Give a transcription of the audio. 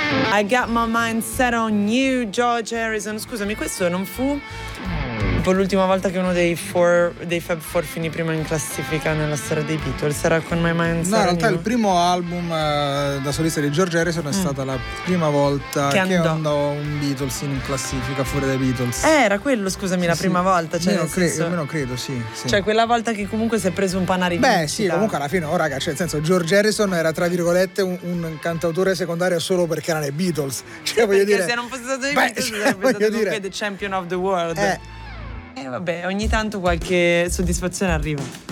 I got my mind set on you, George Harrison. Scusami, questo non fu l'ultima volta che uno dei Fab Four finì prima in classifica nella storia dei Beatles? Era con My Mind Set on You? No, in realtà il primo album da solista di George Harrison è stata la prima volta che andò un Beatles in classifica fuori dai Beatles. Era quello, scusami, la prima volta. Cioè, almeno credo, sì. Cioè quella volta che comunque si è preso un panari. Beh, sì, comunque alla fine, raga, cioè nel senso, George Harrison era tra virgolette un cantautore secondario solo perché erano i Beatles. Cioè, voglio dire, se non fosse stato i Beatles sarebbe stato comunque the champion of the world. Vabbè, ogni tanto qualche soddisfazione arriva.